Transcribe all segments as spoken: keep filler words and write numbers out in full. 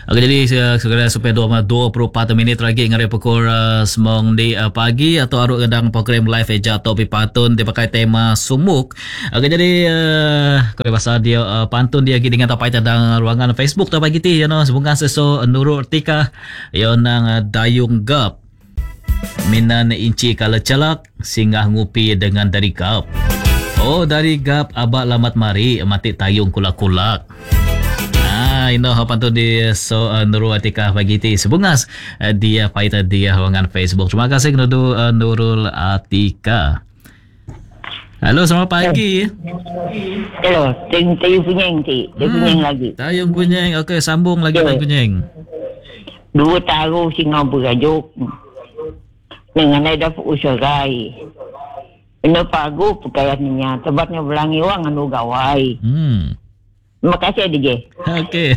Okay, jadi segera supaya dua puluh empat minit lagi ngari pukul uh, semong di uh, pagi atau aruk gedang program live eja topi pantun dia pakai tema sumuk. Okay, jadi uh, kalau bahasa dia uh, pantun dia gini dengan tapai tadang ruangan Facebook tu pagi ti you know sebungkan seso Nurul Tika yo nang uh, dayung gap minan inci kala celak singgah ngupi dengan dari gap. Oh dari gap abak lamat mari mati tayung kulak-kulak. Ah, ino pantun di so uh, Nurul Atika pagi ti sebungas uh, dia paita dia ruangan Facebook. Terima kasih kepada uh, Nurul Atika. Halo, selamat pagi. Hello, tayung tayung kunyeng ti, tayung Hmm, kunyeng lagi. Tayung kunyeng. Okey, sambung lagi Okay. tayung kunyeng. Dua taruh singa berajuk. Dengan ada usagai. Ino pagu pekayatnya, tebatnya belangi wang anu gawai. Hmm. Terima kasih D J. Okey.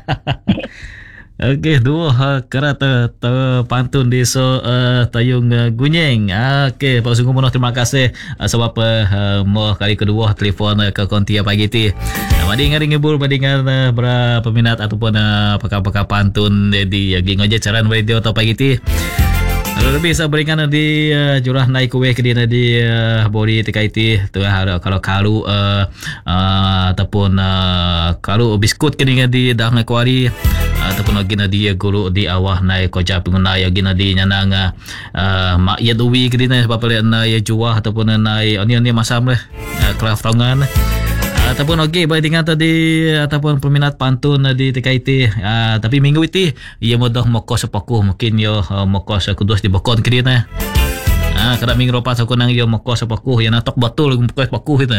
Okey, dua uh, kerata uh, pantun di so uh, tayung uh, gunyeng. Okey, Pak Sungguh Mono terima kasih uh, sebab uh, mo kali kedua telefon uh, ke konti pagi ti. Uh, madi ngari ngibur bandingan uh, berapa peminat ataupun uh, pakar-pakar pantun uh, di uh, Gingoje caran radio atau pagi ti. Kalau lebih saya berikan di uh, jurah naik kuih ke dia di uh, bori T K I T tu uh, kalau kalu uh, uh, ataupun uh, kalu biskut ke dia di dah naik kuari uh, ataupun lagi na dia guru di awah naik koja pengguna ya gina di nyanang uh, mak ya duwi ke dia sebab pelak na ya juah ataupun naik oni oni masam lah uh, craft rongan ataupun okey boleh dengar tadi ataupun peminat pantun di T K I T uh, tapi minggu itu ia mudah mokos sepakuh mungkin yo uh, mokos kudus di bokon ke dia nah ah kada minggu lepas aku nang yo mokos sepakuh yang natok betul mokos sepakuh itu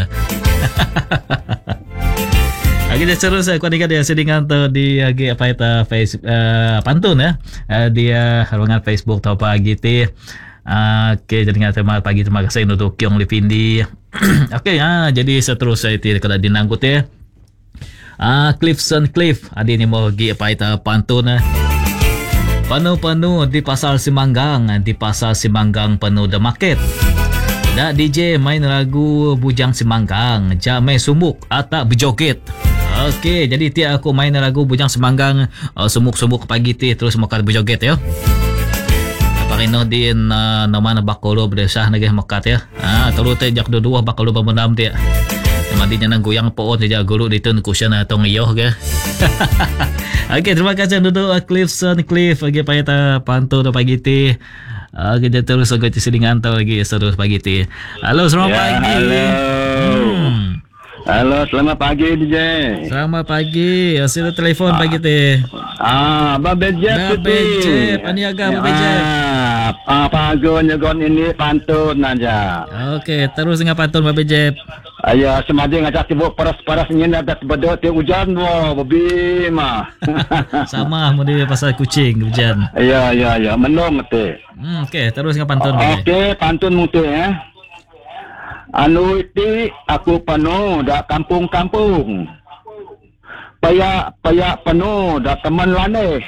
lagi dia terus aku ni dia sedingan tu di agi apa itu Facebook uh, pantun ya uh, dia ruangan Facebook tau pagi ti. Uh, Okey, jadi terima pagi terima kasih untuk Kyong Lipindi. Okey, ah jadi seterusnya itu kada dinanggut ya. Ah Cliffson Cliff, adi ni mau gi apa itu pantun. Penuh-penuh di pasar Simanggang, di pasar Simanggang penuh the market. Da D J main lagu Bujang Simanggang, jamai sumuk atak berjoget. Okey, jadi ti aku main lagu Bujang Simanggang, uh, sumuk-sumuk pagi ti terus makan berjoget ya. Pakino din uh, naman bakolo berdesah nagih makat ya. Ah terus te jak dua bakolo pemendam dia. Madinya nang goyang poon saja guru ditun kusyan atong iyoh ke. Okey, terima kasih duduk uh, Cliffson Cliff lagi payata pantun pagi ti. Ah kita terus agak selingan tau lagi terus pagi ti. Halo, selamat Ya, pagi. halo. Hmm. Halo, selamat pagi D J. Selamat pagi. Hasil telefon pagi ti. Ah, Babe Jep Babe Jep, aniaga Babe Jep. Ah, apa ago nyegon ini pantun aja. Okey, terus dengan pantun Babe Jep. Ayo semadi ngajak sibuk paras-paras nyenda dat bedot hujan wo, babi mah. Sama mudi pasal kucing hujan. Iya, iya, iya, menung teh. Hmm, okey, terus dengan pantun Babe. Okey, pantun mutu ya. Anu iti aku penuh dak kampung-kampung. Payak-payak penuh dak teman laneh.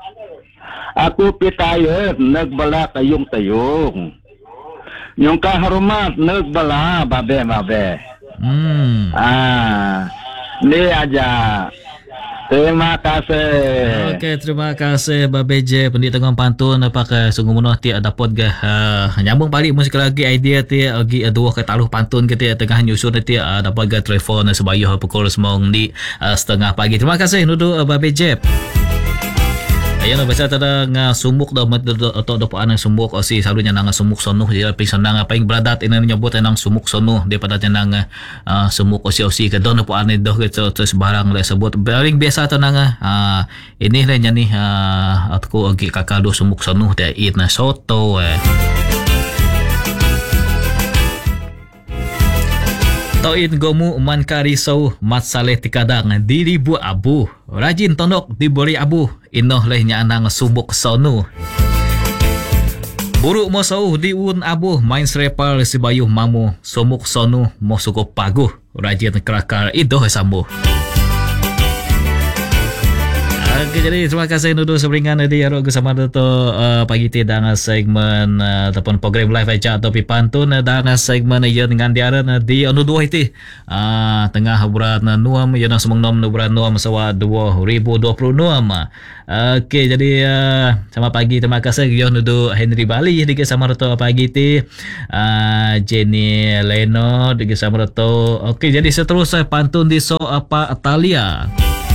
Aku pitayet neg bala tayung-tayung. Nyong kahormat neg bala babe-babe. Hmm. Ah, ni aja. Terima kasih. Okey, terima kasih Babe J pendiri tengah pantun apakah sungguh menuh ti dapat gah uh, nyambung balik musik lagi idea ti lagi uh, dua ke taluh pantun kita tengah nyusun ti uh, dapat gah telefon sebayuh pukul semong di uh, setengah pagi. Terima kasih nudu uh, Babe J. Ayan na basa tada nga sumuk daw atau daw paanang sumuk o si salunya nang sumuk sono dia pisan nga paing bradat ina nyebut nang sumuk sono dia pada nang uh, sumuk o si o si ka don po ani do ito ito barang le sebut paling biasa ta nang uh, ini le nya ni uh, atko agi kakado sumuk sono dia it na soto eh. Toin gomu man karisaw mat saleh tikadang diribu abu rajin tonok diberi abu inoh leh nya anang subuk sonu buruk mo sau diun abu main srepal si bayuh mamu sumuk sonu mo suko pagu rajin kerakar idoh sambu. Okey, jadi terima kasih Nudu seberingan di Arok bersama tu uh, pagi ti dengan segmen uh, ataupun program live aja atau pantun uh, dengan segmen ia dengan diaran uh, di anu dua itu uh, tengah bulan uh, nuam ia nak semang nom bulan nuam sawa dua ribu dua puluh enam. Okey, jadi uh, sama pagi terima kasih yo Nudu Henry Bali di sama tu pagi ti uh, Jenny Leno di sama tu. Okey, jadi seterusnya pantun di so apa Talia.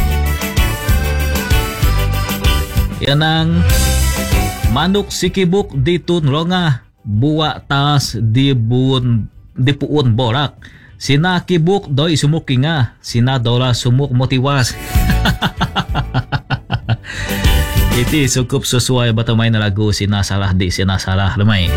Yanang manuk sikibuk ditun rongah buak tas di bun di puun borak sina kibuk doi sumuk kinga sina dola sumuk motiwas. Itu cukup sesuai batu main lagu sina salah di sina salah lemai.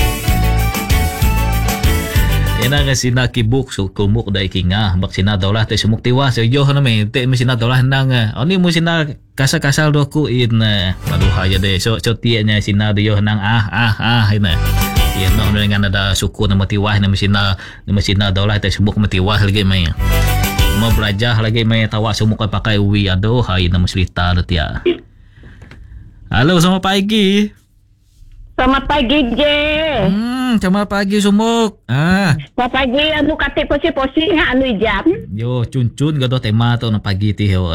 Yanang sina kibuk sukumuk doi kinga bak sina dola te sumuk tiwas yo lemai te sina dola nang oni mu sina kasar-kasar do ku in aduh aja deh so so tianya sina dia nang ah ah ah ini ya no dengan ada suku nama tiwah nama sina nama sina dolah te sumuk metiwah lagi mai mau belajar lagi mai tawa sumuk pakai wi aduh hai nama cerita tu ya. Halo, selamat pagi. Selamat pagi, Je. Hmm, selamat pagi sumuk. Ah. Selamat pagi, anu kate posi-posi nga anu jam. Yo, cun-cun gado tema tu na pagi ti ho.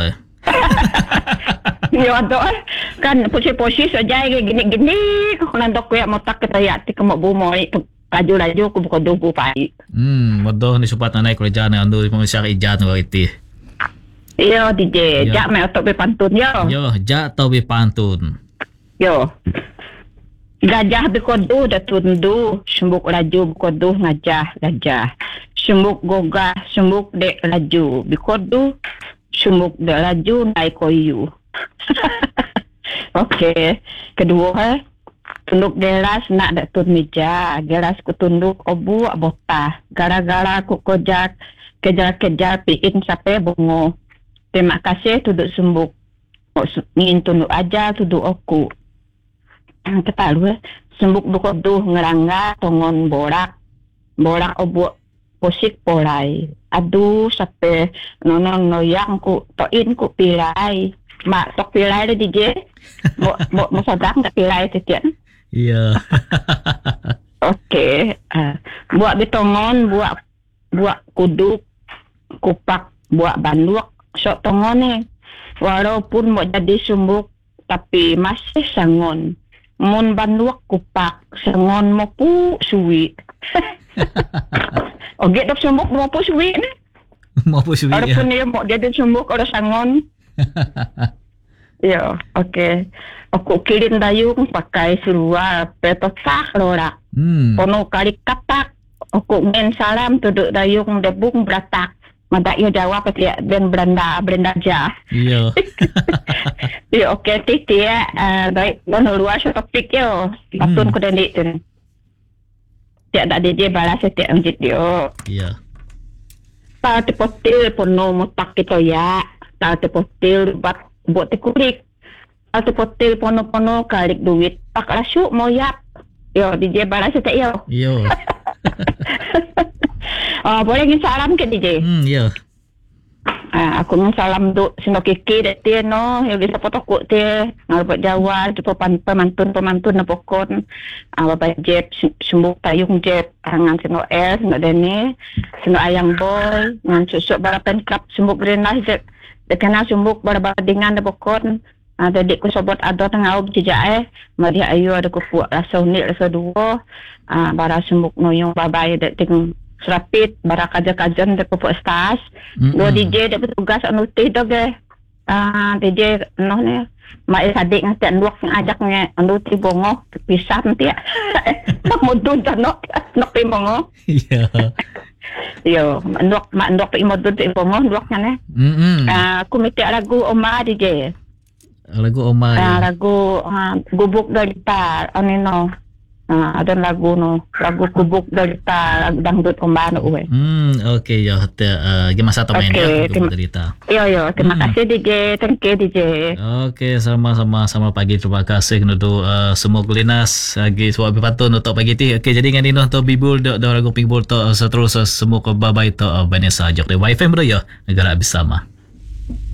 Yo ato kan posi-posi saja gini-gini nandok ko ya motak kita ya ti kemo bumoy laju-laju ko buko dugo pai. Hmm, modo ni supat na naik kerja na ando mo siya ijan ko iti. Yo D J, jak me otok be pantun yo. Yo, jak tau be pantun. Yo. Gajah bekodu datundu, sumbuk laju bekodu ngajah gajah. Sumbuk goga, sumbuk dek laju bekodu, sumbuk dek laju naik koyu. Okey. Kedua, tunduk gelas nak datun meja, gelas ku tunduk obu botah. Gara-gara ku kojak kejar-kejar piin sampai bongo. Terima kasih tuduk sumbuk. Ingin tunduk aja tuduk aku. Kita lu sembuk bekoduh ngerangga tongon borak borak obu posik polai aduh sampai nonon noyang ku toin ku pilai mak tok pilai le D J mo mo mo sadang tak pilai tetian iya. Okey, uh, buat betongon buat buat kuduk kupak buat banduak sok tongon ni walaupun mau jadi sumbuk tapi masih sangon. Mun banduak kupak sengon mo pu suwi. Oke dok sumbuk mo pu suwi ni. Mo pu suwi. Ada pun dia mo dia ada sumbuk ada sangon. Yo, oke. Aku kirim dayung pakai seluar petosak lora. Hmm. Pono kali katak. Aku men salam tuduk dayung debung beratak. Madak yo jawab dia ben beranda beranda aja. Iya. Ya okey titi ya. Baik, don luar so topik yo. Patun ko dan itu. Tiada ada dia balas setiap anjit yo. Iya. Ta tepotil pono motak kita ya. Ta tepotil buat buat tekurik. Ta tepotil pono-pono kalik duit. Pak rasu moyak. Yo D J balas setiap yo. Yo. Oh, boleh ngin salam ke D J? Hmm, ya. Ah, aku ngin salam tu sino kiki dak tie no, yang bisa foto ku tie, ngalbat Jawa, jumpa pemantun-pemantun na pokon. Ah, Bapak Jeb sembuk tayung Jeb, ngan sino El, sino Deni, sino Ayang Boy, ngan susuk balapan klub sembuk berenah Jeb. Dekana sembuk barabadingan na pokon. Ah, tadi ku sobot ado tengah ob jejak eh, mari ayu ada ku puak rasa unik rasa dua. Ah, bara sembuk noyong babai dak ting serapit bara kaja-kajan de pupuk stas do D J de petugas anu teh dog eh ah D J noh ne mai sadik ngajak ndok ngajak nge anu ti bongo pisah nanti ya modun tanok nok ti bongo iya yo ndok mak ndok ti modun ti bongo ndok ne mm ah komite lagu Oma D J lagu Oma ah lagu gubuk dari tar anino. Ah, ada lagu no, lagu kubuk dari ta dangdut Ombano uwe. Hmm, okey ya, uh, gimana satu main ya, kubuk cerita. Yo yo, terima hmm. kasih D J, thank you D J. Okey, sama-sama sama pagi terima kasih untuk uh, semua kulinas lagi suap patun untuk pagi ti. Okey, jadi ngani no to bibul do lagu bibul to seterus semua ke babai to Vanessa Jok de Wi-Fi bro ya, negara bersama.